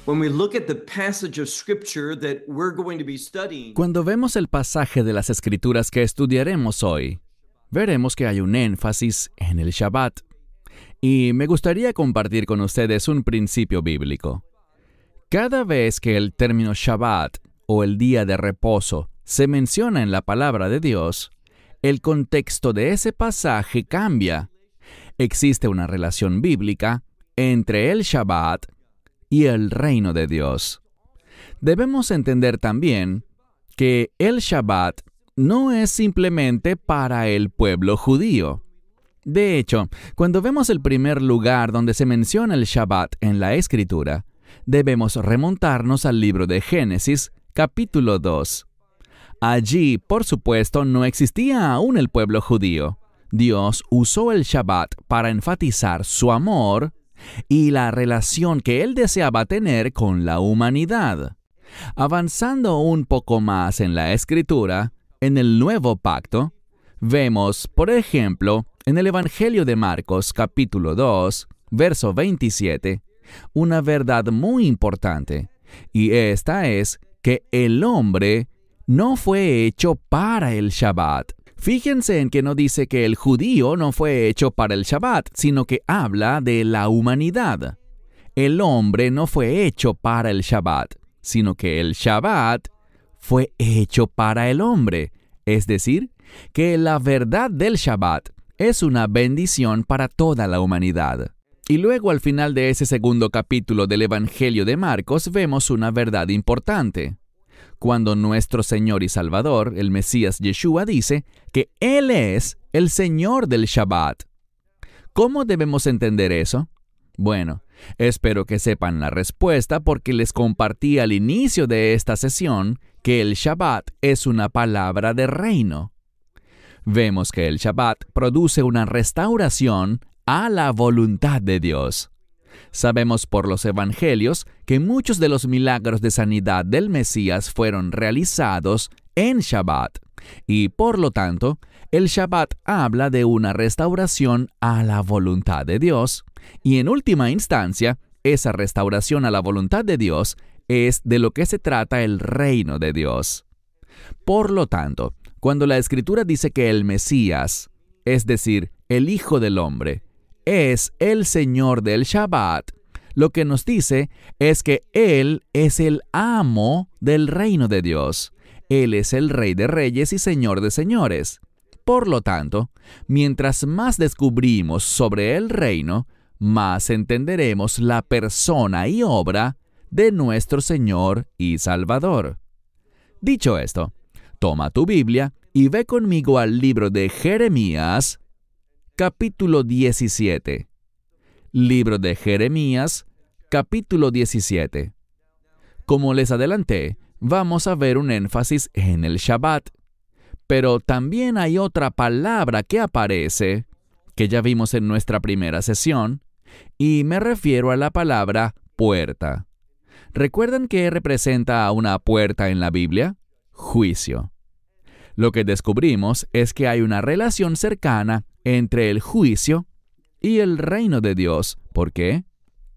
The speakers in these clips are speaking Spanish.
When we look at the passage of Scripture that we're going to be studying, Cuando vemos el pasaje de las Escrituras que estudiaremos hoy, veremos que hay un énfasis en el Shabbat. Y me gustaría compartir con ustedes un principio bíblico. Cada vez que el término Shabbat o el día de reposo se menciona en la palabra de Dios, el contexto de ese pasaje cambia. Existe una relación bíblica entre el Shabbat y el reino de Dios. Debemos entender también que el Shabbat no es simplemente para el pueblo judío. De hecho, cuando vemos el primer lugar donde se menciona el Shabbat en la Escritura, debemos remontarnos al libro de Génesis, capítulo 2. Allí, por supuesto, no existía aún el pueblo judío. Dios usó el Shabbat para enfatizar su amor y la relación que Él deseaba tener con la humanidad. Avanzando un poco más en la Escritura, en el Nuevo Pacto, vemos, por ejemplo, en el Evangelio de Marcos, capítulo 2, verso 27, una verdad muy importante, y esta es que el hombre no fue hecho para el Shabbat. Fíjense en que no dice que el judío no fue hecho para el Shabbat, sino que habla de la humanidad. El hombre no fue hecho para el Shabbat, sino que el Shabbat fue hecho para el hombre. Es decir, que la verdad del Shabbat es una bendición para toda la humanidad. Y luego al final de ese segundo capítulo del Evangelio de Marcos vemos una verdad importante. Cuando nuestro Señor y Salvador, el Mesías Yeshua, dice que Él es el Señor del Shabbat. ¿Cómo debemos entender eso? Bueno, espero que sepan la respuesta porque les compartí al inicio de esta sesión que el Shabbat es una palabra de reino. Vemos que el Shabbat produce una restauración a la voluntad de Dios. Sabemos por los evangelios que muchos de los milagros de sanidad del Mesías fueron realizados en Shabbat, y por lo tanto, el Shabbat habla de una restauración a la voluntad de Dios, y en última instancia, esa restauración a la voluntad de Dios es de lo que se trata el reino de Dios. Por lo tanto, cuando la Escritura dice que el Mesías, es decir, el Hijo del Hombre, es el Señor del Shabbat, lo que nos dice es que Él es el amo del reino de Dios. Él es el Rey de Reyes y Señor de Señores. Por lo tanto, mientras más descubrimos sobre el reino, más entenderemos la persona y obra de nuestro Señor y Salvador. Dicho esto, toma tu Biblia y ve conmigo al libro de Jeremías, capítulo 17. Libro de Jeremías, capítulo 17. Como les adelanté, vamos a ver un énfasis en el Shabbat. Pero también hay otra palabra que aparece, que ya vimos en nuestra primera sesión, y me refiero a la palabra puerta. ¿Recuerdan qué representa una puerta en la Biblia? Juicio. Lo que descubrimos es que hay una relación cercana entre el juicio y el reino de Dios. ¿Por qué?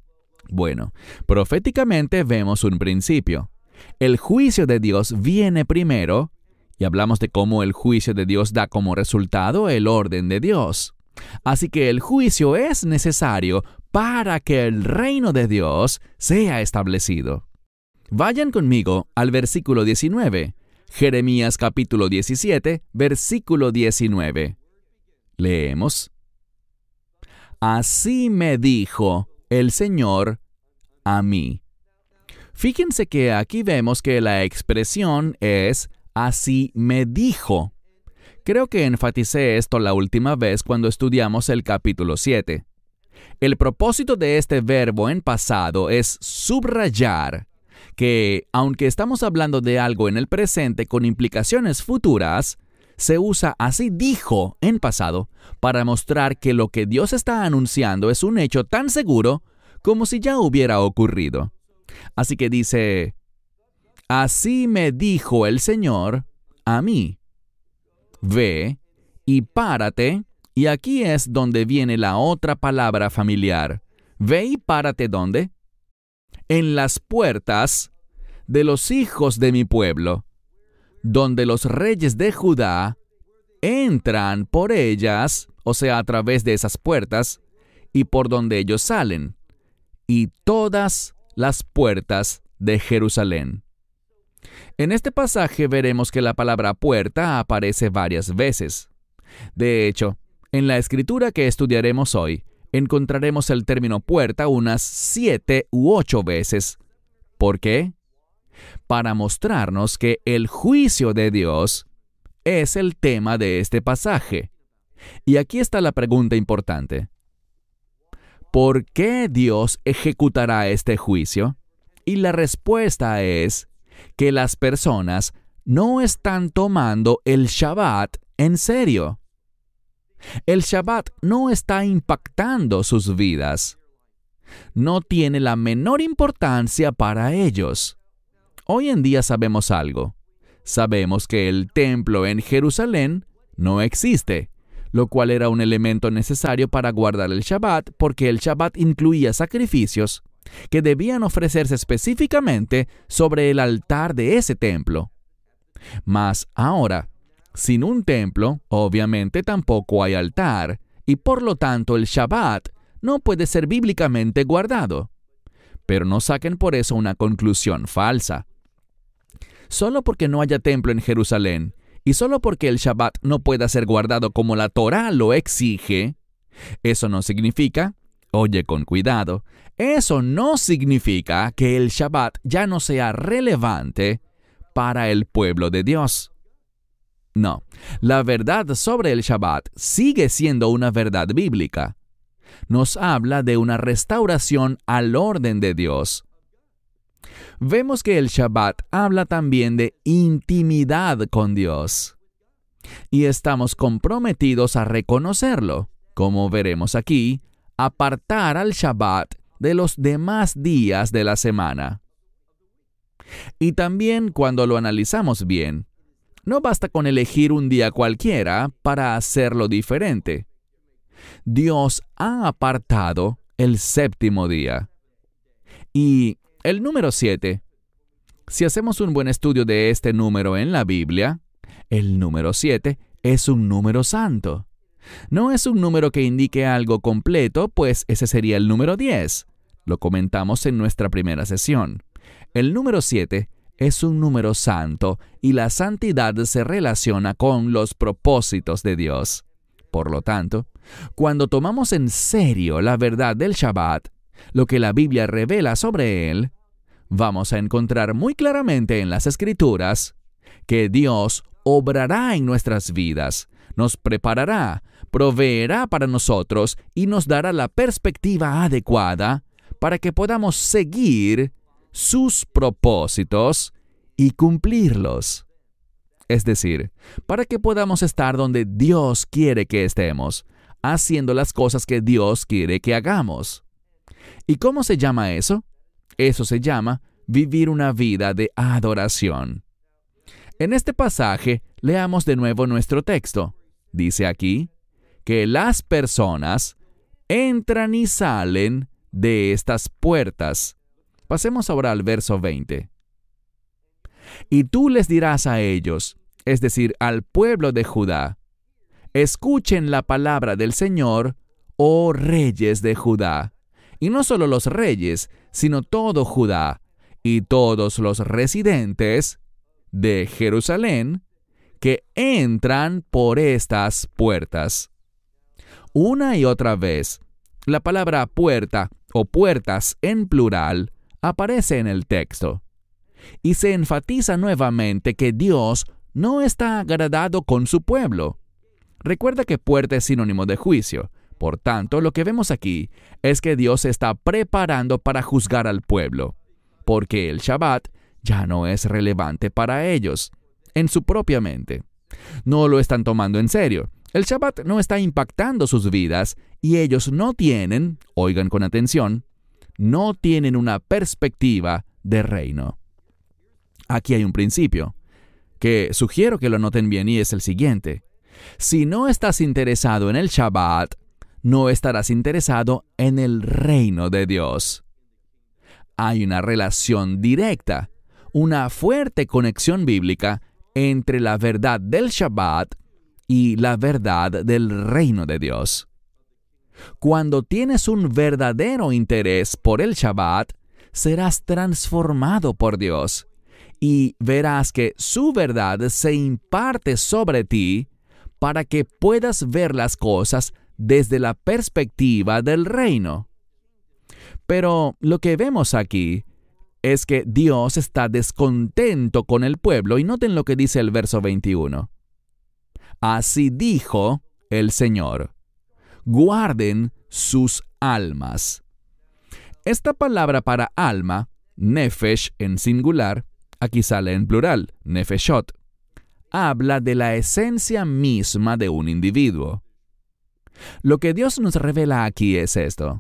Bueno, proféticamente vemos un principio. El juicio de Dios viene primero, y hablamos de cómo el juicio de Dios da como resultado el orden de Dios. Así que el juicio es necesario para que el reino de Dios sea establecido. Vayan conmigo al versículo 19. Jeremías capítulo 17, versículo 19. Leemos. Así me dijo el Señor a mí. Fíjense que aquí vemos que la expresión es así me dijo. Creo que enfaticé esto la última vez cuando estudiamos el capítulo 7. El propósito de este verbo en pasado es subrayar que, aunque estamos hablando de algo en el presente con implicaciones futuras, se usa así dijo en pasado para mostrar que lo que Dios está anunciando es un hecho tan seguro como si ya hubiera ocurrido. Así que dice, así me dijo el Señor a mí. Ve y párate, y aquí es donde viene la otra palabra familiar. Ve y párate ¿dónde? en las puertas de los hijos de mi pueblo, donde los reyes de Judá entran por ellas, o sea, a través de esas puertas, y por donde ellos salen, y todas las puertas de Jerusalén. En este pasaje veremos que la palabra puerta aparece varias veces. De hecho, en la escritura que estudiaremos hoy, encontraremos el término puerta unas 7 u 8 veces. ¿Por qué? Para mostrarnos que el juicio de Dios es el tema de este pasaje. Y aquí está la pregunta importante. ¿Por qué Dios ejecutará este juicio? Y la respuesta es que las personas no están tomando el Shabbat en serio. El Shabbat no está impactando sus vidas. No tiene la menor importancia para ellos. Hoy en día sabemos algo. Sabemos que el templo en Jerusalén no existe, lo cual era un elemento necesario para guardar el Shabbat, porque el Shabbat incluía sacrificios que debían ofrecerse específicamente sobre el altar de ese templo. Mas ahora, sin un templo, obviamente tampoco hay altar, y por lo tanto el Shabbat no puede ser bíblicamente guardado. Pero no saquen por eso una conclusión falsa. Solo porque no haya templo en Jerusalén, y solo porque el Shabbat no pueda ser guardado como la Torá lo exige, eso no significa, oye con cuidado, eso no significa que el Shabbat ya no sea relevante para el pueblo de Dios. No, la verdad sobre el Shabbat sigue siendo una verdad bíblica. Nos habla de una restauración al orden de Dios. Vemos que el Shabbat habla también de intimidad con Dios. Y estamos comprometidos a reconocerlo, como veremos aquí, apartar al Shabbat de los demás días de la semana. Y también cuando lo analizamos bien, no basta con elegir un día cualquiera para hacerlo diferente. Dios ha apartado el séptimo día. Y el número 7, si hacemos un buen estudio de este número en la Biblia, el número 7 es un número santo. No es un número que indique algo completo, pues ese sería el número 10. Lo comentamos en nuestra primera sesión. El número 7 es un número santo y la santidad se relaciona con los propósitos de Dios. Por lo tanto, cuando tomamos en serio la verdad del Shabbat, lo que la Biblia revela sobre él, vamos a encontrar muy claramente en las Escrituras que Dios obrará en nuestras vidas, nos preparará, proveerá para nosotros y nos dará la perspectiva adecuada para que podamos seguir sus propósitos y cumplirlos. Es decir, para que podamos estar donde Dios quiere que estemos, haciendo las cosas que Dios quiere que hagamos. ¿Y cómo se llama eso? Eso se llama vivir una vida de adoración. En este pasaje, leamos de nuevo nuestro texto. Dice aquí que las personas entran y salen de estas puertas. Pasemos ahora al verso 20. Y tú les dirás a ellos, es decir, al pueblo de Judá, escuchen la palabra del Señor, oh reyes de Judá. Y no solo los reyes, sino todo Judá y todos los residentes de Jerusalén que entran por estas puertas. Una y otra vez, la palabra puerta o puertas en plural aparece en el texto. Y se enfatiza nuevamente que Dios no está agradado con su pueblo. Recuerda que puerta es sinónimo de juicio. Por tanto, lo que vemos aquí es que Dios se está preparando para juzgar al pueblo, porque el Shabbat ya no es relevante para ellos, en su propia mente. No lo están tomando en serio. El Shabbat no está impactando sus vidas y ellos no tienen, oigan con atención, no tienen una perspectiva de reino. Aquí hay un principio que sugiero que lo noten bien y es el siguiente. Si no estás interesado en el Shabbat, no estarás interesado en el reino de Dios. Hay una relación directa, una fuerte conexión bíblica entre la verdad del Shabbat y la verdad del reino de Dios. Cuando tienes un verdadero interés por el Shabbat, serás transformado por Dios y verás que su verdad se imparte sobre ti para que puedas ver las cosas desde la perspectiva del reino. Pero lo que vemos aquí es que Dios está descontento con el pueblo, y noten lo que dice el verso 21. Así dijo el Señor: guarden sus almas. Esta palabra para alma, nefesh en singular, aquí sale en plural, nefeshot, habla de la esencia misma de un individuo. Lo que Dios nos revela aquí es esto.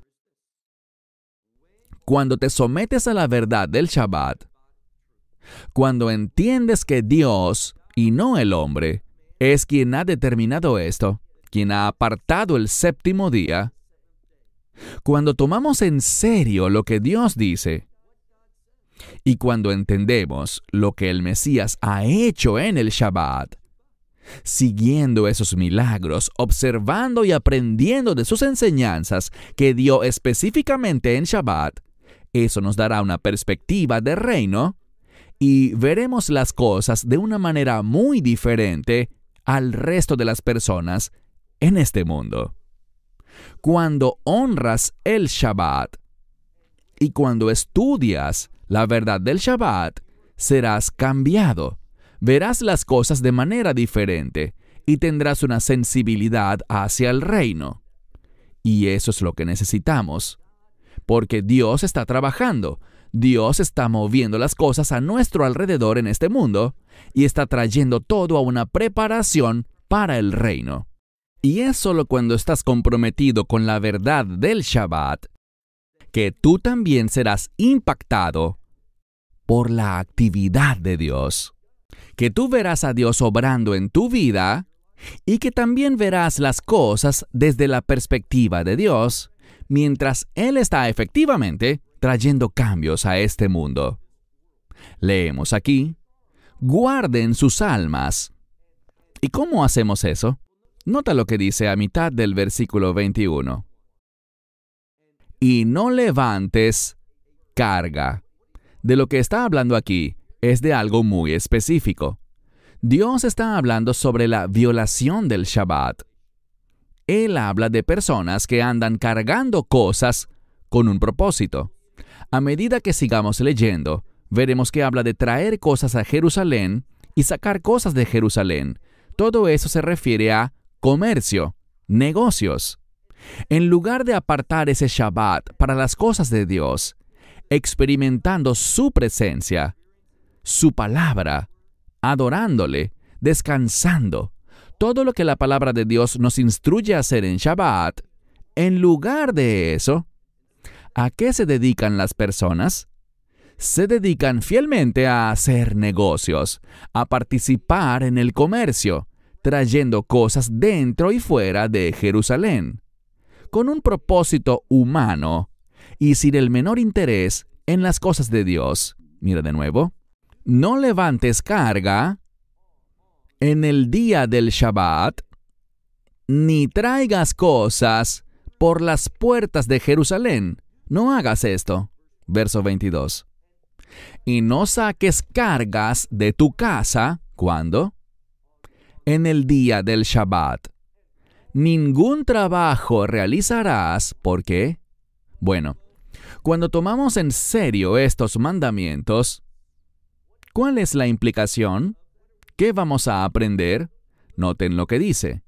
Cuando te sometes a la verdad del Shabbat, cuando entiendes que Dios, y no el hombre, es quien ha determinado esto, quien ha apartado el séptimo día, cuando tomamos en serio lo que Dios dice, y cuando entendemos lo que el Mesías ha hecho en el Shabbat, siguiendo esos milagros, observando y aprendiendo de sus enseñanzas que dio específicamente en Shabbat, eso nos dará una perspectiva de reino y veremos las cosas de una manera muy diferente al resto de las personas en este mundo. Cuando honras el Shabbat y cuando estudias la verdad del Shabbat, serás cambiado. Verás las cosas de manera diferente y tendrás una sensibilidad hacia el reino. Y eso es lo que necesitamos, porque Dios está trabajando. Dios está moviendo las cosas a nuestro alrededor en este mundo y está trayendo todo a una preparación para el reino. Y es solo cuando estás comprometido con la verdad del Shabbat que tú también serás impactado por la actividad de Dios. Que tú verás a Dios obrando en tu vida y que también verás las cosas desde la perspectiva de Dios, mientras Él está efectivamente trayendo cambios a este mundo. Leemos aquí: guarden sus almas. ¿Y cómo hacemos eso? Nota lo que dice a mitad del versículo 21. Y no levantes carga. De lo que está hablando aquí es de algo muy específico. Dios está hablando sobre la violación del Shabbat. Él habla de personas que andan cargando cosas con un propósito. A medida que sigamos leyendo, veremos que habla de traer cosas a Jerusalén y sacar cosas de Jerusalén. Todo eso se refiere a comercio, negocios. En lugar de apartar ese Shabbat para las cosas de Dios, experimentando su presencia, su palabra, adorándole, descansando, todo lo que la palabra de Dios nos instruye a hacer en Shabbat, en lugar de eso, ¿a qué se dedican las personas? Se dedican fielmente a hacer negocios, a participar en el comercio, trayendo cosas dentro y fuera de Jerusalén, con un propósito humano y sin el menor interés en las cosas de Dios. Mira de nuevo. No levantes carga en el día del Shabbat, ni traigas cosas por las puertas de Jerusalén. No hagas esto. Verso 22. Y no saques cargas de tu casa, ¿cuándo? En el día del Shabbat. Ningún trabajo realizarás, ¿por qué? Bueno, cuando tomamos en serio estos mandamientos, ¿cuál es la implicación? ¿Qué vamos a aprender? Noten lo que dice.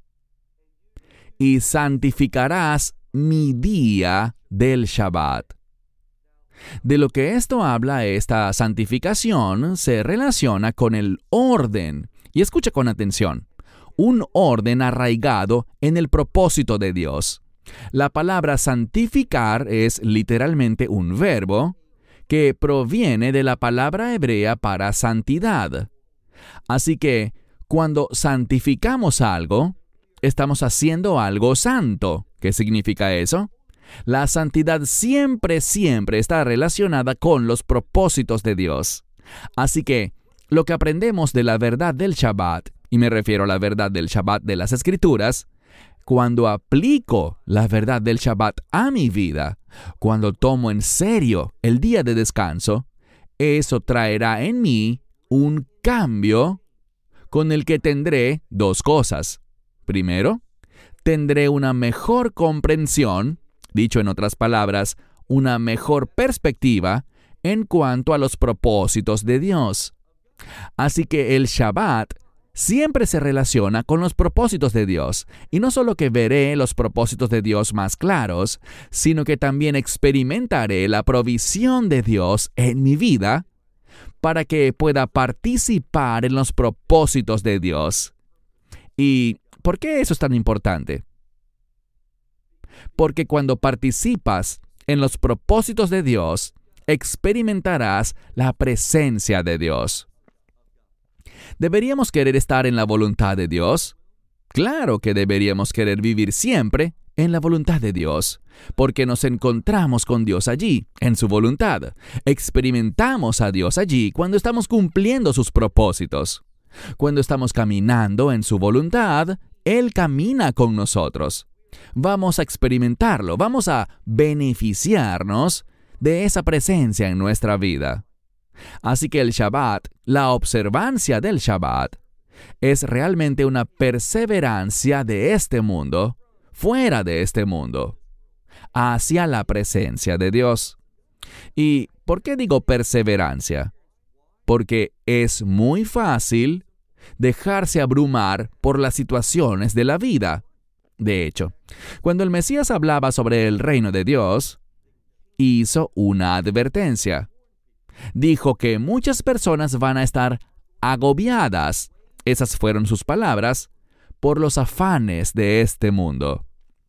Y santificarás mi día del Shabbat. De lo que esto habla, esta santificación se relaciona con el orden. Y escucha con atención. Un orden arraigado en el propósito de Dios. La palabra santificar es literalmente un verbo que proviene de la palabra hebrea para santidad. Así que, cuando santificamos algo, estamos haciendo algo santo. ¿Qué significa eso? La santidad siempre está relacionada con los propósitos de Dios. Así que, lo que aprendemos de la verdad del Shabbat, y me refiero a la verdad del Shabbat de las Escrituras, cuando aplico la verdad del Shabbat a mi vida, cuando tomo en serio el día de descanso, eso traerá en mí un cambio con el que tendré dos cosas. Primero, tendré una mejor comprensión, dicho en otras palabras, una mejor perspectiva en cuanto a los propósitos de Dios. Así que el Shabbat siempre se relaciona con los propósitos de Dios, y no solo que veré los propósitos de Dios más claros, sino que también experimentaré la provisión de Dios en mi vida para que pueda participar en los propósitos de Dios. ¿Y por qué eso es tan importante? Porque cuando participas en los propósitos de Dios, experimentarás la presencia de Dios. ¿Deberíamos querer estar en la voluntad de Dios? Claro que deberíamos querer vivir siempre en la voluntad de Dios, porque nos encontramos con Dios allí, en su voluntad. Experimentamos a Dios allí cuando estamos cumpliendo sus propósitos. Cuando estamos caminando en su voluntad, Él camina con nosotros. Vamos a experimentarlo, vamos a beneficiarnos de esa presencia en nuestra vida. Así que el Shabbat, la observancia del Shabbat, es realmente una perseverancia de este mundo, fuera de este mundo, hacia la presencia de Dios. ¿Y por qué digo perseverancia? Porque es muy fácil dejarse abrumar por las situaciones de la vida. De hecho, cuando el Mesías hablaba sobre el reino de Dios, hizo una advertencia. Dijo que muchas personas van a estar agobiadas, esas fueron sus palabras, por los afanes de este mundo.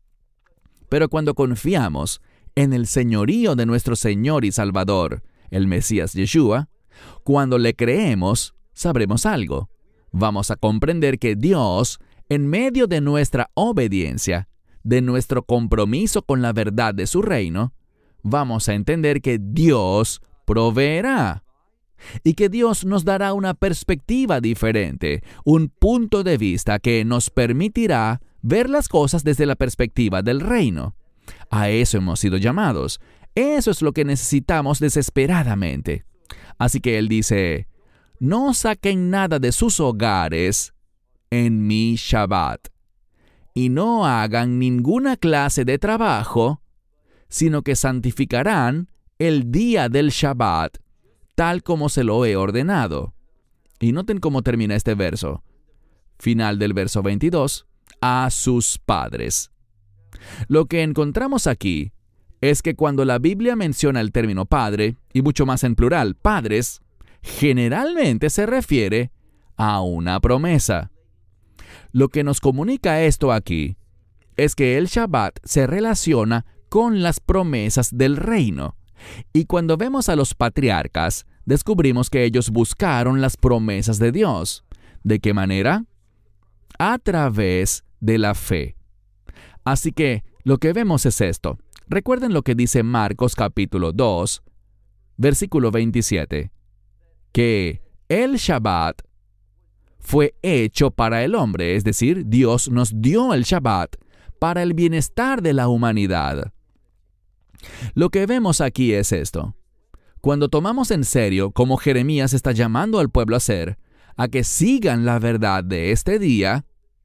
Pero cuando confiamos en el señorío de nuestro Señor y Salvador, el Mesías Yeshua, cuando le creemos, sabremos algo. Vamos a comprender que Dios, en medio de nuestra obediencia, de nuestro compromiso con la verdad de su reino, vamos a entender que Dios proveerá y que Dios nos dará una perspectiva diferente, un punto de vista que nos permitirá ver las cosas desde la perspectiva del reino. A eso hemos sido llamados. Eso es lo que necesitamos desesperadamente. Así que Él dice, no saquen nada de sus hogares en mi Shabbat, y no hagan ninguna clase de trabajo, sino que santificarán el día del Shabbat, tal como se lo he ordenado. Y noten cómo termina este verso. Final del verso 22, a sus padres. Lo que encontramos aquí es que cuando la Biblia menciona el término padre, y mucho más en plural, padres, generalmente se refiere a una promesa. Lo que nos comunica esto aquí es que el Shabbat se relaciona con las promesas del reino. Y cuando vemos a los patriarcas, descubrimos que ellos buscaron las promesas de Dios. ¿De qué manera? A través de la fe. Así que lo que vemos es esto. Recuerden lo que dice Marcos capítulo 2, versículo 27, que el Shabbat fue hecho para el hombre, es decir, Dios nos dio el Shabbat para el bienestar de la humanidad. Lo que vemos aquí es esto. Cuando tomamos en serio, como Jeremías está llamando al pueblo a hacer, a que sigan la verdad de este día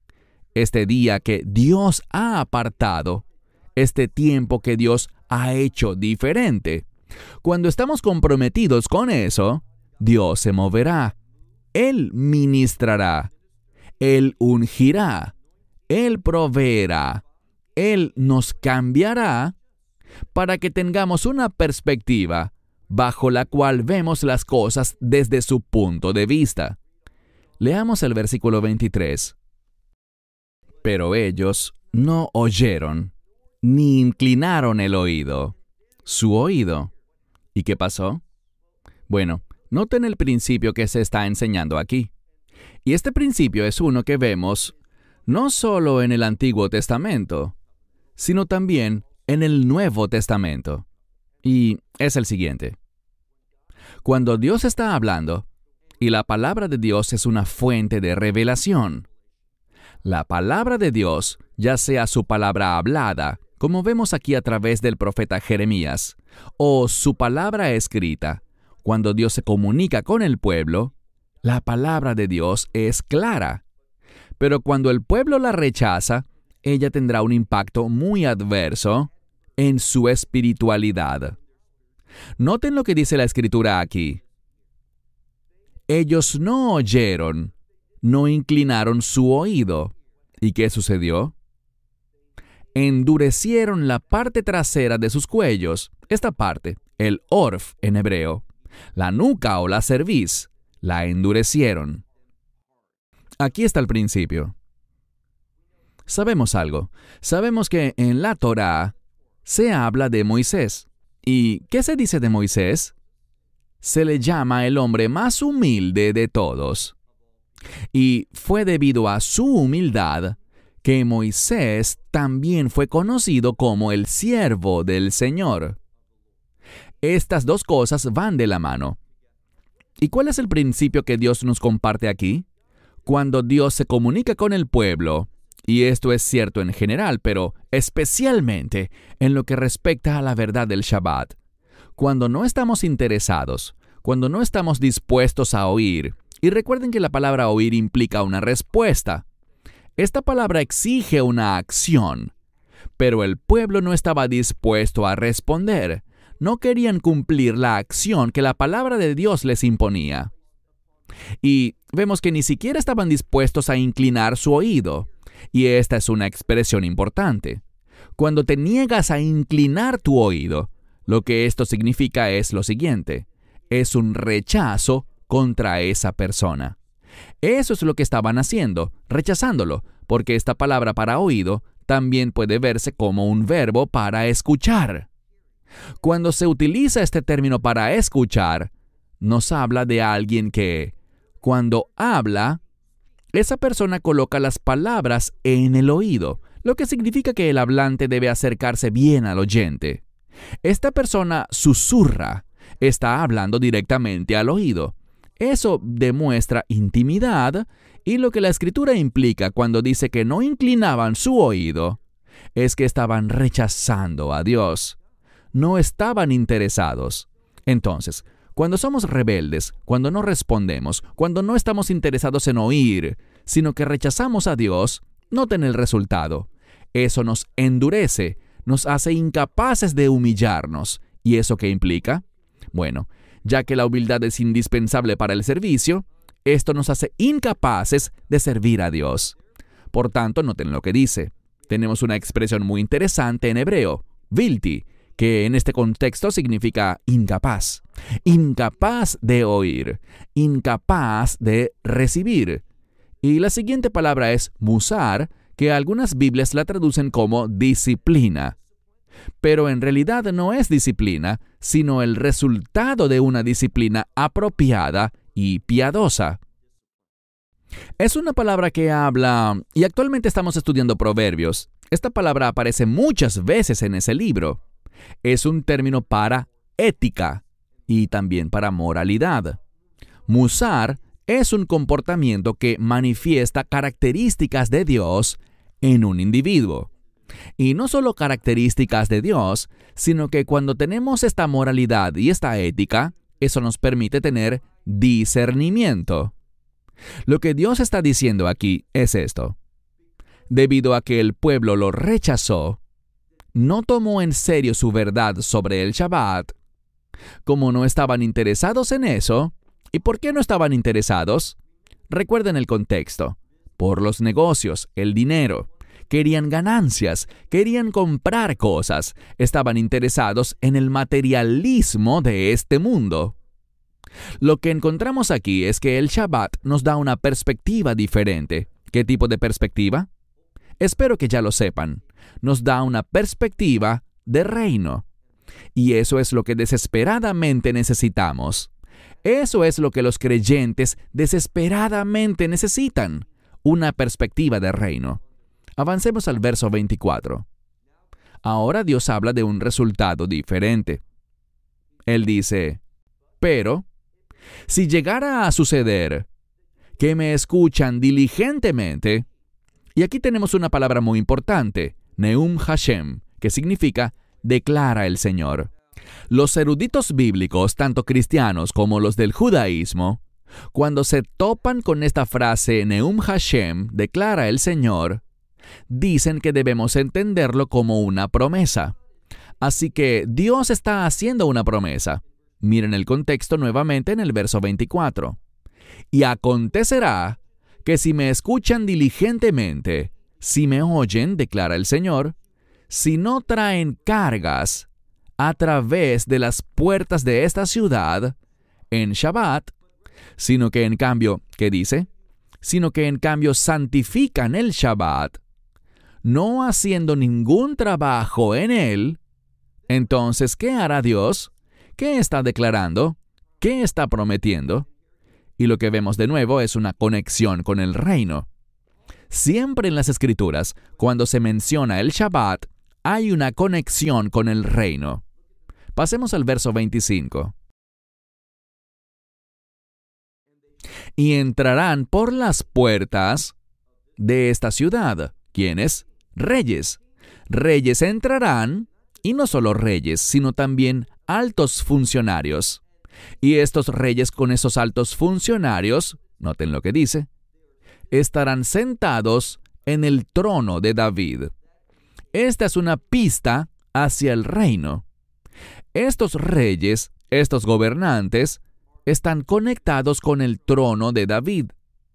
que Dios ha apartado, este tiempo que Dios ha hecho diferente. Cuando estamos comprometidos con eso, Dios se moverá. Él ministrará. Él ungirá. Él proveerá. Él nos cambiará para que tengamos una perspectiva bajo la cual vemos las cosas desde su punto de vista. Leamos el versículo 23. Pero ellos no oyeron, ni inclinaron el oído, su oído. ¿Y qué pasó? Bueno, noten el principio que se está enseñando aquí. Y este principio es uno que vemos no solo en el Antiguo Testamento, sino también en el Nuevo Testamento. Y es el siguiente. Cuando Dios está hablando, y la palabra de Dios es una fuente de revelación, la palabra de Dios, ya sea su palabra hablada, como vemos aquí a través del profeta Jeremías, o su palabra escrita, cuando Dios se comunica con el pueblo, la palabra de Dios es clara. Pero cuando el pueblo la rechaza, ella tendrá un impacto muy adverso en su espiritualidad. Noten lo que dice la Escritura aquí. Ellos no oyeron, no inclinaron su oído. ¿Y qué sucedió? Endurecieron la parte trasera de sus cuellos, esta parte, el orf en hebreo, la nuca o la cerviz, la endurecieron. Aquí está el principio. Sabemos algo. Sabemos que en la Torá se habla de Moisés. ¿Y qué se dice de Moisés? Se le llama el hombre más humilde de todos. Y fue debido a su humildad que Moisés también fue conocido como el siervo del Señor. Estas dos cosas van de la mano. ¿Y cuál es el principio que Dios nos comparte aquí? Cuando Dios se comunica con el pueblo, y esto es cierto en general, pero especialmente en lo que respecta a la verdad del Shabbat, cuando no estamos interesados, cuando no estamos dispuestos a oír, y recuerden que la palabra oír implica una respuesta. Esta palabra exige una acción, pero el pueblo no estaba dispuesto a responder. No querían cumplir la acción que la palabra de Dios les imponía. Y vemos que ni siquiera estaban dispuestos a inclinar su oído. Y esta es una expresión importante. Cuando te niegas a inclinar tu oído, lo que esto significa es lo siguiente: es un rechazo contra esa persona. Eso es lo que estaban haciendo, rechazándolo, porque esta palabra para oído también puede verse como un verbo para escuchar. Cuando se utiliza este término para escuchar, nos habla de alguien que, cuando habla, esa persona coloca las palabras en el oído, lo que significa que el hablante debe acercarse bien al oyente. Esta persona susurra, está hablando directamente al oído. Eso demuestra intimidad, y lo que la Escritura implica cuando dice que no inclinaban su oído es que estaban rechazando a Dios. No estaban interesados. Entonces, cuando somos rebeldes, cuando no respondemos, cuando no estamos interesados en oír, sino que rechazamos a Dios, noten el resultado. Eso nos endurece, nos hace incapaces de humillarnos. ¿Y eso qué implica? Bueno, ya que la humildad es indispensable para el servicio, esto nos hace incapaces de servir a Dios. Por tanto, noten lo que dice. Tenemos una expresión muy interesante en hebreo, vilti, que en este contexto significa incapaz. Incapaz de oír, incapaz de recibir. Y la siguiente palabra es musar, que algunas Biblias la traducen como disciplina. Pero en realidad no es disciplina, sino el resultado de una disciplina apropiada y piadosa. Es una palabra que habla, y actualmente estamos estudiando Proverbios. Esta palabra aparece muchas veces en ese libro. Es un término para ética y también para moralidad. Musar es un comportamiento que manifiesta características de Dios en un individuo. Y no solo características de Dios, sino que cuando tenemos esta moralidad y esta ética, eso nos permite tener discernimiento. Lo que Dios está diciendo aquí es esto. Debido a que el pueblo lo rechazó, no tomó en serio su verdad sobre el Shabbat. Como no estaban interesados en eso, ¿y por qué no estaban interesados? Recuerden el contexto. Por los negocios, el dinero. Querían ganancias, querían comprar cosas, estaban interesados en el materialismo de este mundo. Lo que encontramos aquí es que el Shabbat nos da una perspectiva diferente. ¿Qué tipo de perspectiva? Espero que ya lo sepan. Nos da una perspectiva de reino. Y eso es lo que desesperadamente necesitamos. Eso es lo que los creyentes desesperadamente necesitan. Una perspectiva de reino. Avancemos al verso 24. Ahora Dios habla de un resultado diferente. Él dice, pero, si llegara a suceder que me escuchan diligentemente, y aquí tenemos una palabra muy importante, Neum Hashem, que significa declara el Señor. Los eruditos bíblicos, tanto cristianos como los del judaísmo, cuando se topan con esta frase Neum Hashem, declara el Señor, dicen que debemos entenderlo como una promesa. Así que Dios está haciendo una promesa. Miren el contexto nuevamente en el verso 24. Y acontecerá que si me escuchan diligentemente, si me oyen, declara el Señor, si no traen cargas a través de las puertas de esta ciudad en Shabbat, sino que en cambio, ¿qué dice? Sino que en cambio santifican el Shabbat, no haciendo ningún trabajo en él, entonces, ¿qué hará Dios? ¿Qué está declarando? ¿Qué está prometiendo? Y lo que vemos de nuevo es una conexión con el reino. Siempre en las Escrituras, cuando se menciona el Shabbat, hay una conexión con el reino. Pasemos al verso 25. Y entrarán por las puertas de esta ciudad. ¿Quiénes? Reyes. Reyes entrarán, y no solo reyes, sino también altos funcionarios. Y estos reyes con esos altos funcionarios, noten lo que dice, estarán sentados en el trono de David. Esta es una pista hacia el reino. Estos reyes, estos gobernantes, están conectados con el trono de David.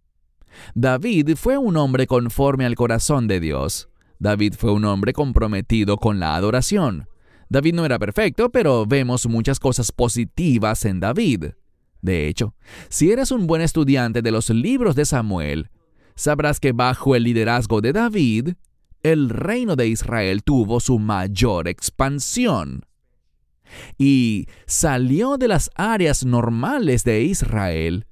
David fue un hombre conforme al corazón de Dios. David fue un hombre comprometido con la adoración. David no era perfecto, pero vemos muchas cosas positivas en David. De hecho, si eres un buen estudiante de los libros de Samuel, sabrás que bajo el liderazgo de David, el reino de Israel tuvo su mayor expansión. Y salió de las áreas normales de Israel,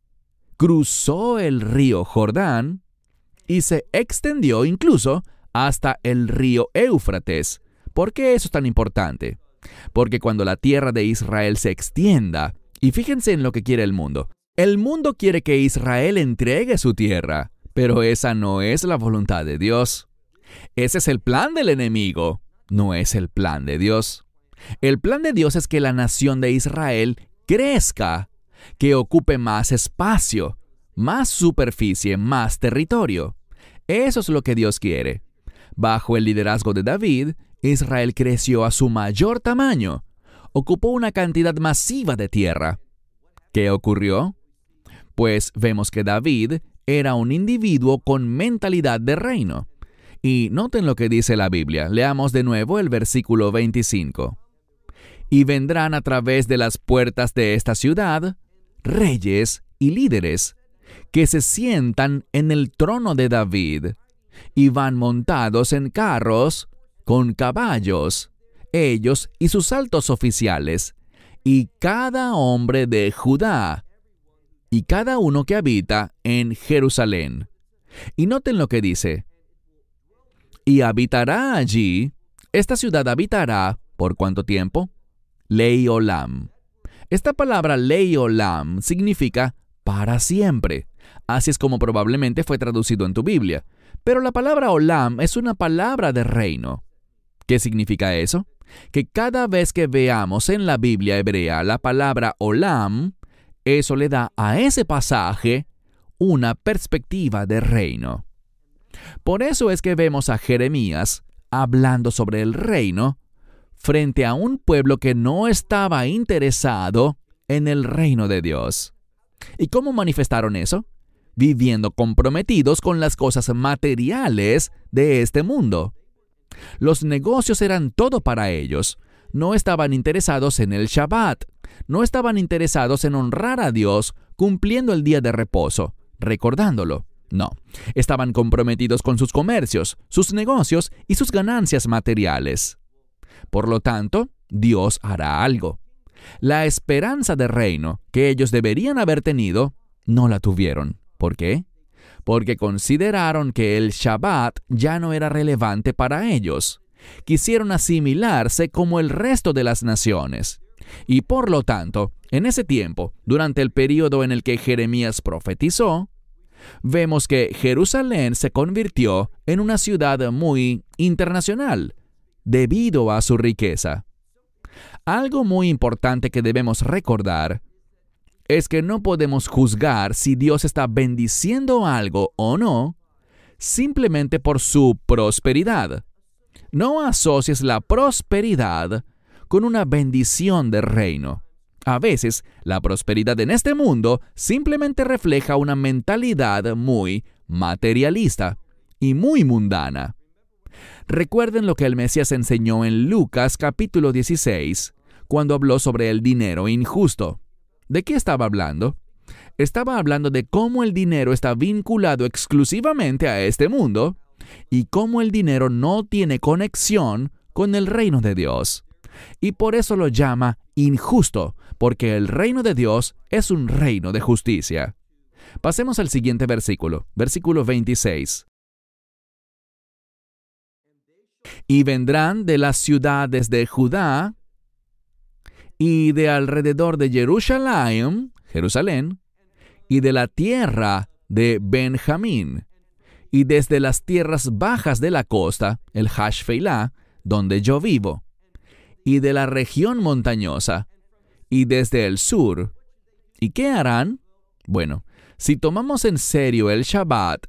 cruzó el río Jordán y se extendió incluso hasta el río Éufrates. ¿Por qué eso es tan importante? Porque cuando la tierra de Israel se extienda, y fíjense en lo que quiere el mundo quiere que Israel entregue su tierra, pero esa no es la voluntad de Dios. Ese es el plan del enemigo, no es el plan de Dios. El plan de Dios es que la nación de Israel crezca, que ocupe más espacio, más superficie, más territorio. Eso es lo que Dios quiere. Bajo el liderazgo de David, Israel creció a su mayor tamaño. Ocupó una cantidad masiva de tierra. ¿Qué ocurrió? Pues vemos que David era un individuo con mentalidad de reino. Y noten lo que dice la Biblia. Leamos de nuevo el versículo 25. Y vendrán a través de las puertas de esta ciudad reyes y líderes que se sientan en el trono de David y van montados en carros con caballos, ellos y sus altos oficiales, y cada hombre de Judá, y cada uno que habita en Jerusalén. Y noten lo que dice. Y habitará allí, esta ciudad habitará, ¿por cuánto tiempo? Leiolam. Esta palabra Leiolam significa para siempre. Así es como probablemente fue traducido en tu Biblia. Pero la palabra Olam es una palabra de reino. ¿Qué significa eso? Que cada vez que veamos en la Biblia hebrea la palabra Olam, eso le da a ese pasaje una perspectiva de reino. Por eso es que vemos a Jeremías hablando sobre el reino frente a un pueblo que no estaba interesado en el reino de Dios. ¿Y cómo manifestaron eso? Viviendo comprometidos con las cosas materiales de este mundo. Los negocios eran todo para ellos. No estaban interesados en el Shabbat. No estaban interesados en honrar a Dios cumpliendo el día de reposo, recordándolo. No, estaban comprometidos con sus comercios, sus negocios y sus ganancias materiales. Por lo tanto, Dios hará algo. La esperanza de reino que ellos deberían haber tenido, no la tuvieron. ¿Por qué? Porque consideraron que el Shabbat ya no era relevante para ellos. Quisieron asimilarse como el resto de las naciones. Y por lo tanto, en ese tiempo, durante el período en el que Jeremías profetizó, vemos que Jerusalén se convirtió en una ciudad muy internacional debido a su riqueza. Algo muy importante que debemos recordar es que no podemos juzgar si Dios está bendiciendo algo o no simplemente por su prosperidad. No asocies la prosperidad con una bendición del reino. A veces, la prosperidad en este mundo simplemente refleja una mentalidad muy materialista y muy mundana. Recuerden lo que el Mesías enseñó en Lucas capítulo 16, cuando habló sobre el dinero injusto. ¿De qué estaba hablando? Estaba hablando de cómo el dinero está vinculado exclusivamente a este mundo y cómo el dinero no tiene conexión con el reino de Dios. Y por eso lo llama injusto, porque el reino de Dios es un reino de justicia. Pasemos al siguiente versículo, versículo 26. Y vendrán de las ciudades de Judá y de alrededor de Jerusalén, y de la tierra de Benjamín, y desde las tierras bajas de la costa, el Hashfelá, donde yo vivo, y de la región montañosa, y desde el sur. ¿Y qué harán? Bueno, si tomamos en serio el Shabbat,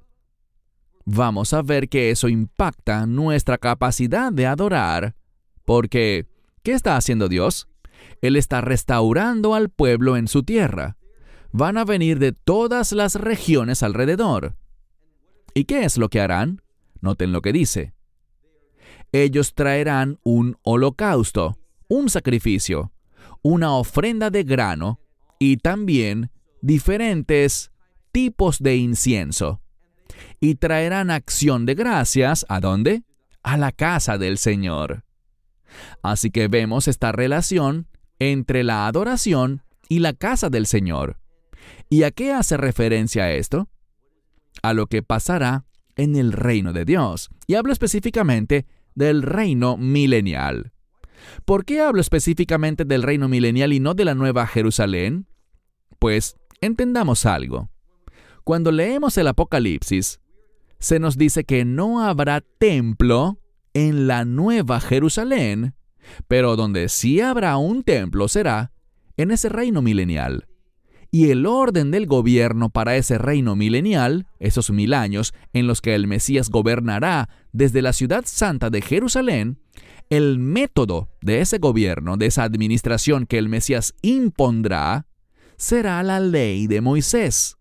vamos a ver que eso impacta nuestra capacidad de adorar, porque ¿qué está haciendo Dios? Él está restaurando al pueblo en su tierra. Van a venir de todas las regiones alrededor. ¿Y qué es lo que harán? Noten lo que dice. Ellos traerán un holocausto, un sacrificio, una ofrenda de grano y también diferentes tipos de incienso. Y traerán acción de gracias, ¿a dónde? A la casa del Señor. Así que vemos esta relación entre la adoración y la casa del Señor. ¿Y a qué hace referencia esto? A lo que pasará en el reino de Dios. Y hablo específicamente del reino milenial. ¿Por qué hablo específicamente del reino milenial y no de la Nueva Jerusalén? Pues entendamos algo. Cuando leemos el Apocalipsis, se nos dice que no habrá templo en la Nueva Jerusalén, pero donde sí habrá un templo será en ese reino milenial. Y el orden del gobierno para ese reino milenial, esos 1000 años en los que el Mesías gobernará desde la ciudad santa de Jerusalén, el método de ese gobierno, de esa administración que el Mesías impondrá, será la ley de Moisés.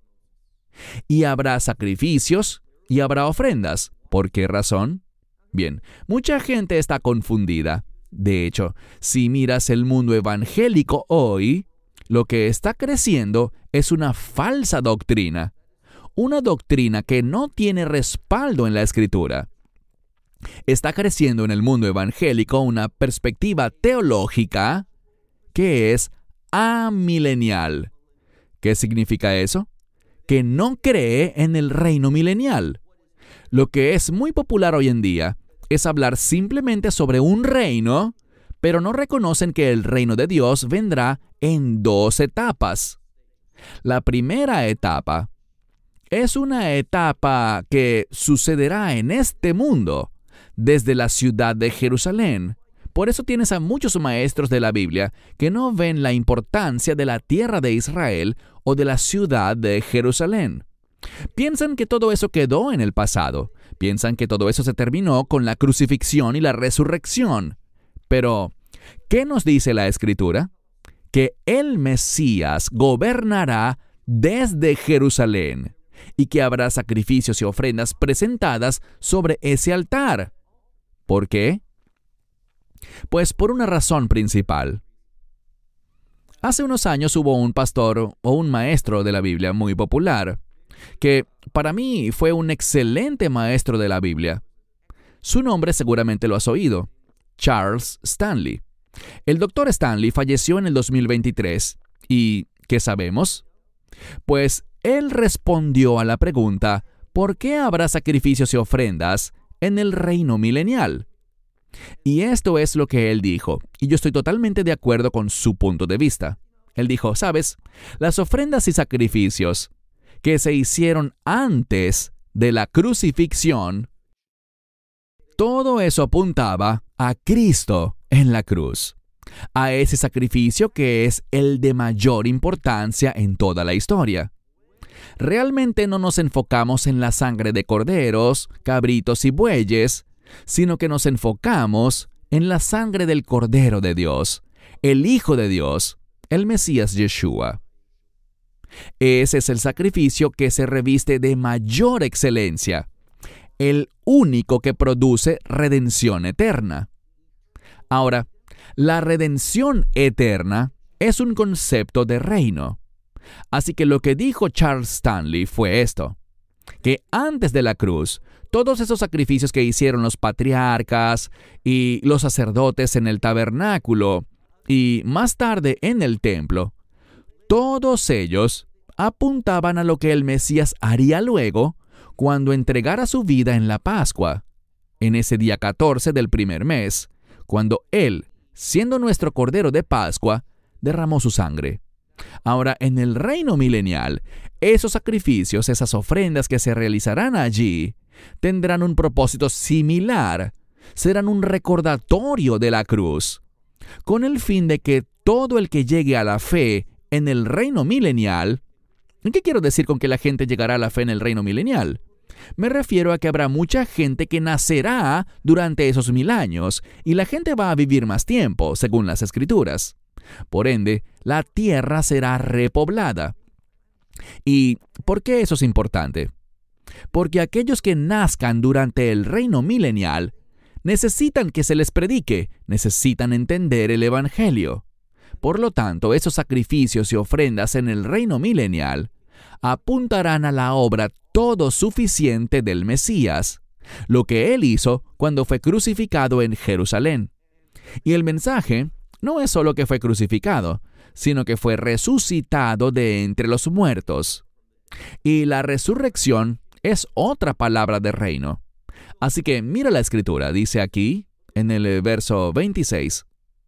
Y habrá sacrificios y habrá ofrendas. ¿Por qué razón? Bien, mucha gente está confundida. De hecho, si miras el mundo evangélico hoy, lo que está creciendo es una falsa doctrina. Una doctrina que no tiene respaldo en la Escritura. Está creciendo en el mundo evangélico una perspectiva teológica que es amilenial. ¿Qué significa eso? Que no cree en el reino milenial. Lo que es muy popular hoy en día es hablar simplemente sobre un reino, pero no reconocen que el reino de Dios vendrá en 2 etapas. La primera etapa es una etapa que sucederá en este mundo, desde la ciudad de Jerusalén. Por eso tienes a muchos maestros de la Biblia que no ven la importancia de la tierra de Israel o de la ciudad de Jerusalén. Piensan que todo eso quedó en el pasado. Piensan que todo eso se terminó con la crucifixión y la resurrección. Pero, ¿qué nos dice la Escritura? Que el Mesías gobernará desde Jerusalén y que habrá sacrificios y ofrendas presentadas sobre ese altar. ¿Por qué? Pues por una razón principal. Hace unos años hubo un pastor o un maestro de la Biblia muy popular, que para mí fue un excelente maestro de la Biblia. Su nombre seguramente lo has oído, Charles Stanley. El Dr. Stanley falleció en el 2023. ¿Y qué sabemos? Pues él respondió a la pregunta, ¿por qué habrá sacrificios y ofrendas en el reino milenial? Y esto es lo que él dijo, y yo estoy totalmente de acuerdo con su punto de vista. Él dijo, ¿sabes? Las ofrendas y sacrificios que se hicieron antes de la crucifixión, todo eso apuntaba a Cristo en la cruz, a ese sacrificio que es el de mayor importancia en toda la historia. Realmente no nos enfocamos en la sangre de corderos, cabritos y bueyes, sino que nos enfocamos en la sangre del Cordero de Dios, el Hijo de Dios, el Mesías Yeshua. Ese es el sacrificio que se reviste de mayor excelencia, el único que produce redención eterna. Ahora, la redención eterna es un concepto de reino. Así que lo que dijo Charles Stanley fue esto, que antes de la cruz, todos esos sacrificios que hicieron los patriarcas y los sacerdotes en el tabernáculo y más tarde en el templo, todos ellos apuntaban a lo que el Mesías haría luego cuando entregara su vida en la Pascua, en ese día 14 del primer mes, cuando Él, siendo nuestro Cordero de Pascua, derramó su sangre. Ahora, en el reino milenial, esos sacrificios, esas ofrendas que se realizarán allí, tendrán un propósito similar, serán un recordatorio de la cruz, con el fin de que todo el que llegue a la fe en el reino milenial. ¿Qué quiero decir con que la gente llegará a la fe en el reino milenial? Me refiero a que habrá mucha gente que nacerá durante esos 1000 años y la gente va a vivir más tiempo, según las Escrituras. Por ende, la tierra será repoblada. ¿Y por qué eso es importante? Porque aquellos que nazcan durante el reino milenial necesitan que se les predique, necesitan entender el Evangelio. Por lo tanto, esos sacrificios y ofrendas en el reino milenial apuntarán a la obra todo suficiente del Mesías, lo que Él hizo cuando fue crucificado en Jerusalén. Y el mensaje no es solo que fue crucificado, sino que fue resucitado de entre los muertos. Y la resurrección es otra palabra de reino. Así que mira la Escritura, dice aquí, en el verso 26.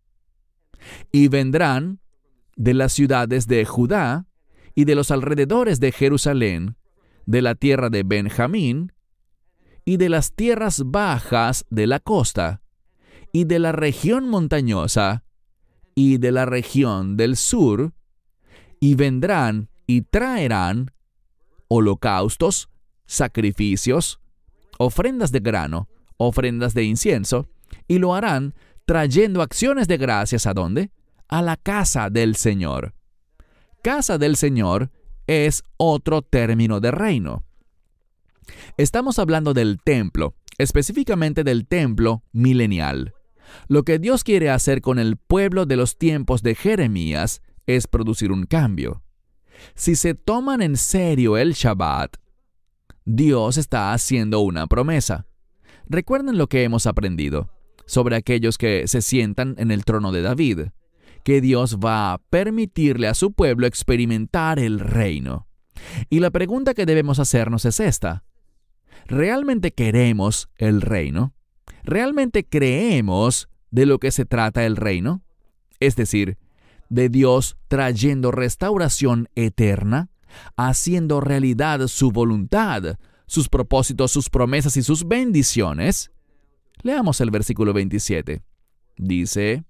Y vendrán de las ciudades de Judá y de los alrededores de Jerusalén, de la tierra de Benjamín, y de las tierras bajas de la costa, y de la región montañosa, y de la región del sur, y vendrán y traerán holocaustos, sacrificios, ofrendas de grano, ofrendas de incienso, y lo harán trayendo acciones de gracias ¿a dónde? A la casa del Señor. Casa del Señor es otro término de reino. Estamos hablando del templo, específicamente del templo milenial. Lo que Dios quiere hacer con el pueblo de los tiempos de Jeremías es producir un cambio. Si se toman en serio el Shabbat, Dios está haciendo una promesa. Recuerden lo que hemos aprendido sobre aquellos que se sientan en el trono de David, que Dios va a permitirle a su pueblo experimentar el reino. Y la pregunta que debemos hacernos es esta: ¿realmente queremos el reino? ¿Realmente creemos de lo que se trata el reino? Es decir, de Dios trayendo restauración eterna, haciendo realidad su voluntad, sus propósitos, sus promesas y sus bendiciones. Leamos el versículo 27. Dice: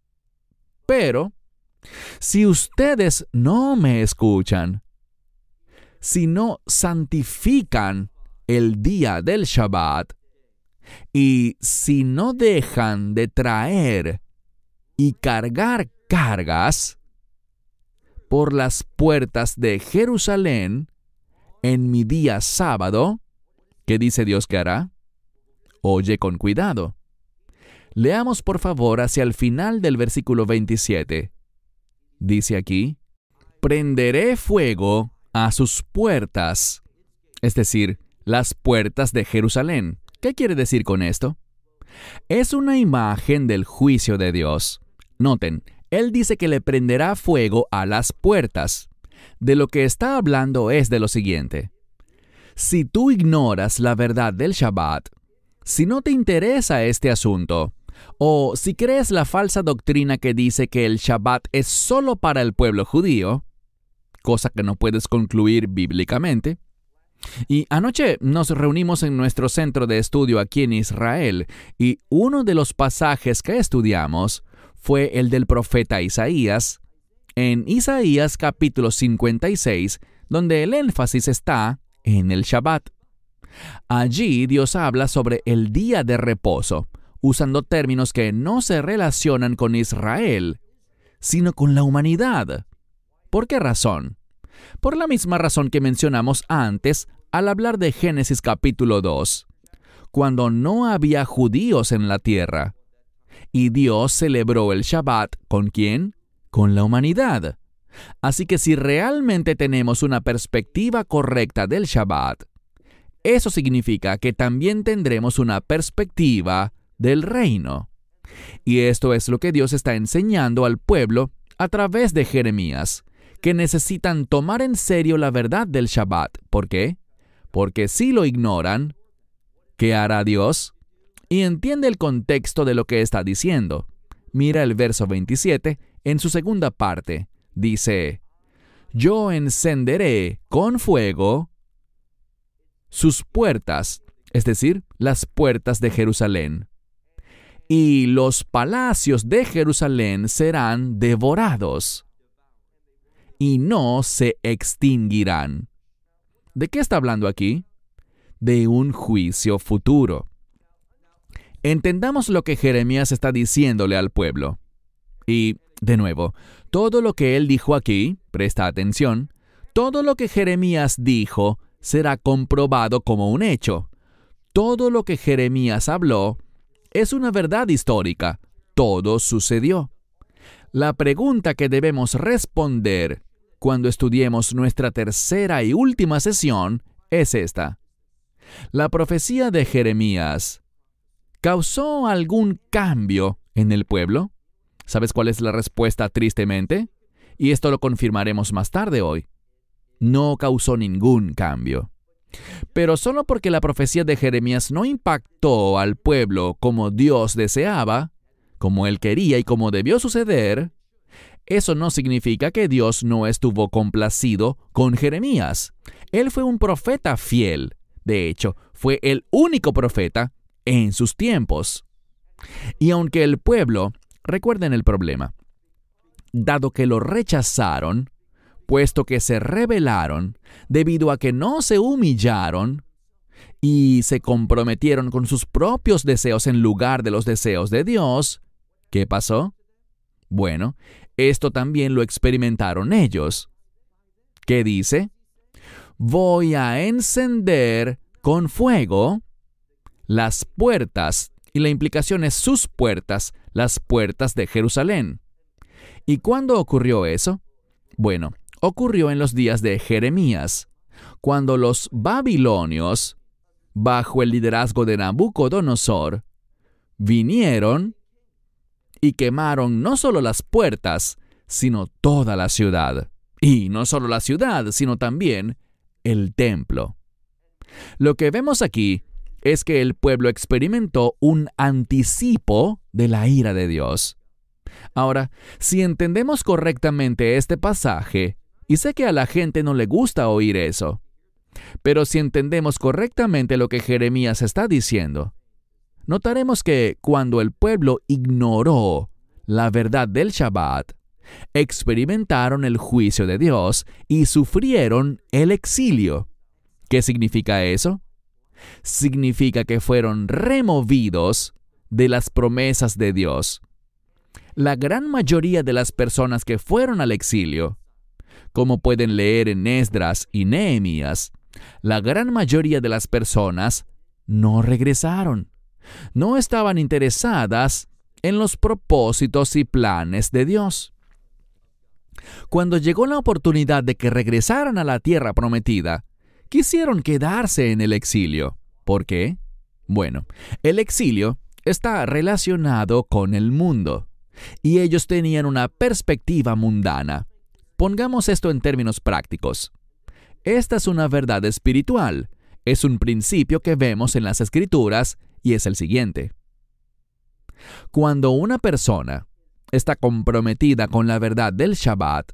pero si ustedes no me escuchan, si no santifican el día del Shabbat, y si no dejan de traer y cargar cargas por las puertas de Jerusalén en mi día sábado, ¿qué dice Dios que hará? Oye con cuidado. Leamos por favor hacia el final del versículo 27. Dice aquí: prenderé fuego a sus puertas, es decir, las puertas de Jerusalén. ¿Qué quiere decir con esto? Es una imagen del juicio de Dios. Noten, Él dice que le prenderá fuego a las puertas. De lo que está hablando es de lo siguiente: si tú ignoras la verdad del Shabbat, si no te interesa este asunto, O si crees la falsa doctrina que dice que el Shabbat es solo para el pueblo judío, cosa que no puedes concluir bíblicamente. Y anoche nos reunimos en nuestro centro de estudio aquí en Israel, y uno de los pasajes que estudiamos fue el del profeta Isaías, en Isaías capítulo 56, donde el énfasis está en el Shabbat. Allí Dios habla sobre el día de reposo, usando términos que no se relacionan con Israel, sino con la humanidad. ¿Por qué razón? Por la misma razón que mencionamos antes al hablar de Génesis capítulo 2, cuando no había judíos en la tierra. Y Dios celebró el Shabbat, ¿con quién? Con la humanidad. Así que si realmente tenemos una perspectiva correcta del Shabbat, eso significa que también tendremos una perspectiva del reino. Y esto es lo que Dios está enseñando al pueblo a través de Jeremías, que necesitan tomar en serio la verdad del Shabbat. ¿Por qué? Porque si lo ignoran, ¿qué hará Dios? Y entiende el contexto de lo que está diciendo. Mira el verso 27, en su segunda parte. Dice, yo encenderé con fuego sus puertas, es decir, las puertas de Jerusalén. Y los palacios de Jerusalén serán devorados y no se extinguirán. ¿De qué está hablando aquí? De un juicio futuro. Entendamos lo que Jeremías está diciéndole al pueblo. Y, de nuevo, todo lo que él dijo aquí, presta atención, todo lo que Jeremías dijo será comprobado como un hecho. Todo lo que Jeremías habló es una verdad histórica. Todo sucedió. La pregunta que debemos responder cuando estudiemos nuestra tercera y última sesión es esta. ¿La profecía de Jeremías causó algún cambio en el pueblo? ¿Sabes cuál es la respuesta tristemente? Y esto lo confirmaremos más tarde hoy. No causó ningún cambio. Pero solo porque la profecía de Jeremías no impactó al pueblo como Dios deseaba, como Él quería y como debió suceder, eso no significa que Dios no estuvo complacido con Jeremías. Él fue un profeta fiel. De hecho, fue el único profeta en sus tiempos. Y aunque el pueblo, recuerden el problema, dado que lo rechazaron, puesto que se rebelaron, debido a que no se humillaron y se comprometieron con sus propios deseos en lugar de los deseos de Dios, ¿qué pasó? Bueno, esto también lo experimentaron ellos. ¿Qué dice? Voy a encender con fuego las puertas, y la implicación es sus puertas, las puertas de Jerusalén. ¿Y cuándo ocurrió eso? Bueno, ocurrió en los días de Jeremías, cuando los babilonios, bajo el liderazgo de Nabucodonosor, vinieron y quemaron no solo las puertas, sino toda la ciudad. Y no solo la ciudad, sino también el templo. Lo que vemos aquí es que el pueblo experimentó un anticipo de la ira de Dios. Ahora, si entendemos correctamente este pasaje, y sé que a la gente no le gusta oír eso, pero si entendemos correctamente lo que Jeremías está diciendo, notaremos que cuando el pueblo ignoró la verdad del Shabbat, experimentaron el juicio de Dios y sufrieron el exilio. ¿Qué significa eso? Significa que fueron removidos de las promesas de Dios. La gran mayoría de las personas que fueron al exilio, como pueden leer en Esdras y Nehemías, la gran mayoría de las personas no regresaron. No estaban interesadas en los propósitos y planes de Dios. Cuando llegó la oportunidad de que regresaran a la tierra prometida, quisieron quedarse en el exilio. ¿Por qué? Bueno, el exilio está relacionado con el mundo, y ellos tenían una perspectiva mundana. Pongamos esto en términos prácticos. Esta es una verdad espiritual. Es un principio que vemos en las Escrituras y es el siguiente. Cuando una persona está comprometida con la verdad del Shabbat,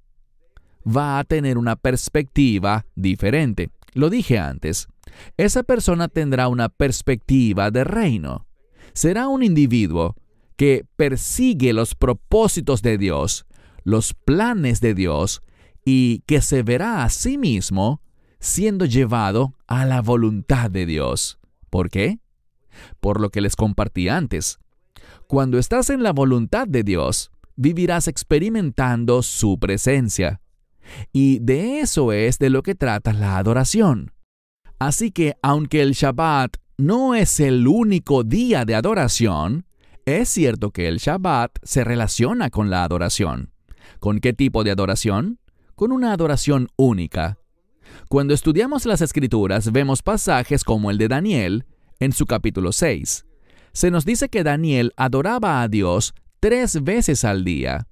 va a tener una perspectiva diferente. Lo dije antes, esa persona tendrá una perspectiva de reino. Será un individuo que persigue los propósitos de Dios, los planes de Dios, y que se verá a sí mismo siendo llevado a la voluntad de Dios. ¿Por qué? Por lo que les compartí antes. Cuando estás en la voluntad de Dios, vivirás experimentando su presencia. Y de eso es de lo que trata la adoración. Así que, aunque el Shabbat no es el único día de adoración, es cierto que el Shabbat se relaciona con la adoración. ¿Con qué tipo de adoración? Con una adoración única. Cuando estudiamos las Escrituras, vemos pasajes como el de Daniel, en su capítulo 6. Se nos dice que Daniel adoraba a Dios 3 veces al día.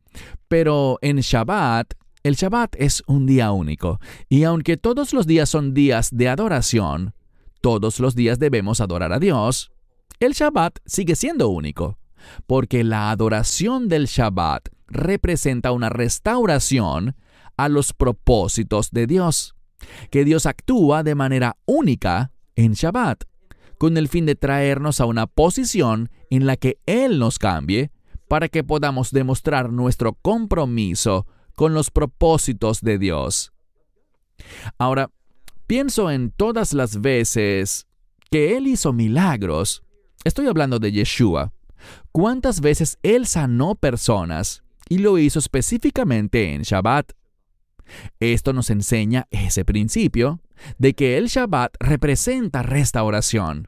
Pero en Shabbat, el Shabbat es un día único, y aunque todos los días son días de adoración, todos los días debemos adorar a Dios, el Shabbat sigue siendo único, porque la adoración del Shabbat representa una restauración a los propósitos de Dios, que Dios actúa de manera única en Shabbat, con el fin de traernos a una posición en la que Él nos cambie para que podamos demostrar nuestro compromiso con los propósitos de Dios. Ahora, pienso en todas las veces que Él hizo milagros. Estoy hablando de Yeshua. ¿Cuántas veces Él sanó personas y lo hizo específicamente en Shabbat? Esto nos enseña ese principio de que el Shabbat representa restauración.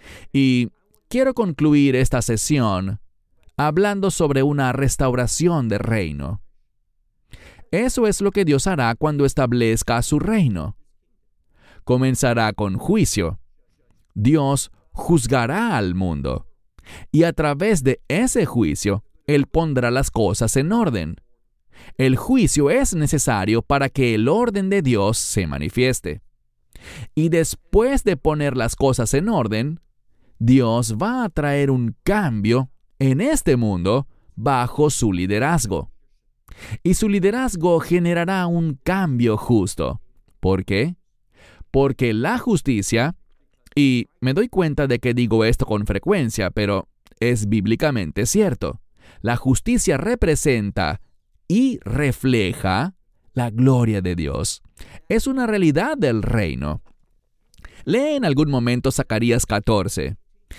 Y quiero concluir esta sesión hablando sobre una restauración de reino. Eso es lo que Dios hará cuando establezca su reino. Comenzará con juicio. Dios juzgará al mundo. Y a través de ese juicio, Él pondrá las cosas en orden. El juicio es necesario para que el orden de Dios se manifieste. Y después de poner las cosas en orden, Dios va a traer un cambio en este mundo bajo su liderazgo. Y su liderazgo generará un cambio justo. ¿Por qué? Porque la justicia, y me doy cuenta de que digo esto con frecuencia, pero es bíblicamente cierto. La justicia representa y refleja la gloria de Dios. Es una realidad del reino. Lee en algún momento Zacarías 14.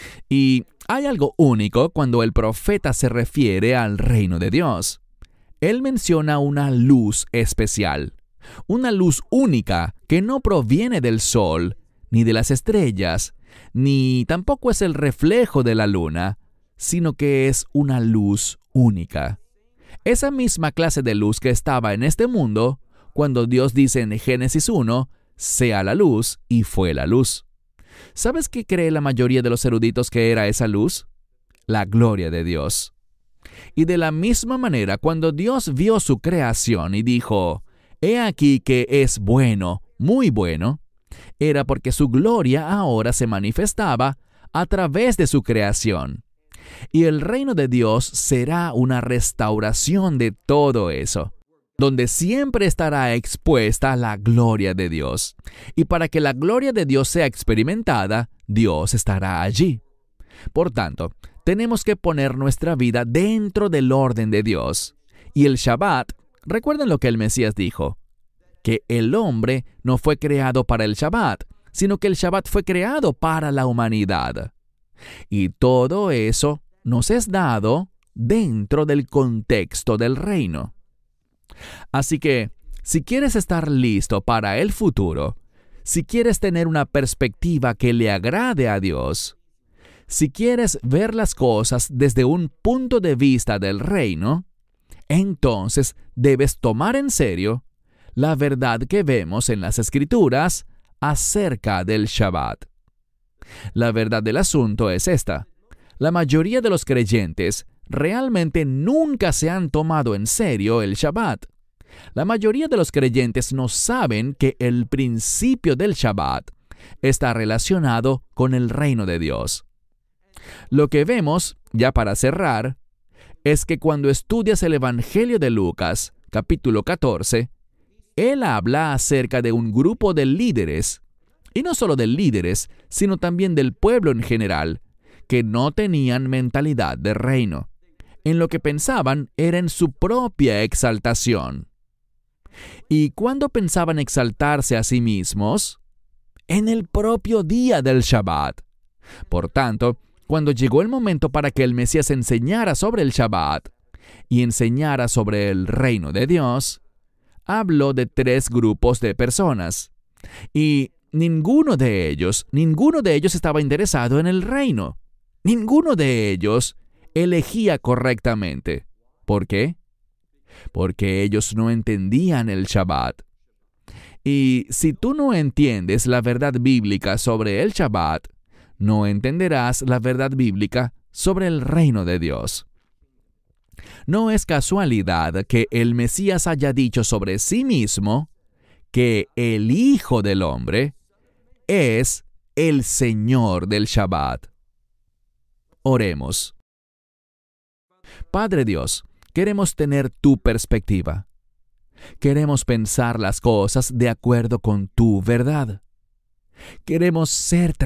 Y hay algo único cuando el profeta se refiere al reino de Dios. Él menciona una luz especial, una luz única que no proviene del sol, ni de las estrellas, ni tampoco es el reflejo de la luna, sino que es una luz única. Esa misma clase de luz que estaba en este mundo, cuando Dios dice en Génesis 1, sea la luz, y fue la luz. ¿Sabes qué cree la mayoría de los eruditos que era esa luz? La gloria de Dios. Y de la misma manera, cuando Dios vio su creación y dijo, «He aquí que es bueno, muy bueno», era porque su gloria ahora se manifestaba a través de su creación. Y el reino de Dios será una restauración de todo eso, donde siempre estará expuesta la gloria de Dios. Y para que la gloria de Dios sea experimentada, Dios estará allí. Por tanto, tenemos que poner nuestra vida dentro del orden de Dios. Y el Shabbat, recuerden lo que el Mesías dijo, que el hombre no fue creado para el Shabbat, sino que el Shabbat fue creado para la humanidad. Y todo eso nos es dado dentro del contexto del reino. Así que, si quieres estar listo para el futuro, si quieres tener una perspectiva que le agrade a Dios, si quieres ver las cosas desde un punto de vista del reino, entonces debes tomar en serio la verdad que vemos en las Escrituras acerca del Shabbat. La verdad del asunto es esta. La mayoría de los creyentes realmente nunca se han tomado en serio el Shabbat. La mayoría de los creyentes no saben que el principio del Shabbat está relacionado con el reino de Dios. Lo que vemos ya para cerrar, es que cuando estudias el Evangelio de Lucas, capítulo 14, él habla acerca de un grupo de líderes, y no solo de líderes, sino también del pueblo en general, que no tenían mentalidad de reino. En lo que pensaban era en su propia exaltación. ¿Y cuándo pensaban exaltarse a sí mismos? En el propio día del Shabbat. Por tanto, cuando llegó el momento para que el Mesías enseñara sobre el Shabbat y enseñara sobre el reino de Dios, habló de 3 grupos de personas. Y ninguno de ellos estaba interesado en el reino. Ninguno de ellos elegía correctamente. ¿Por qué? Porque ellos no entendían el Shabbat. Y si tú no entiendes la verdad bíblica sobre el Shabbat, no entenderás la verdad bíblica sobre el reino de Dios. No es casualidad que el Mesías haya dicho sobre sí mismo que el Hijo del Hombre es el Señor del Shabbat. Oremos. Padre Dios, queremos tener tu perspectiva. Queremos pensar las cosas de acuerdo con tu verdad. Queremos ser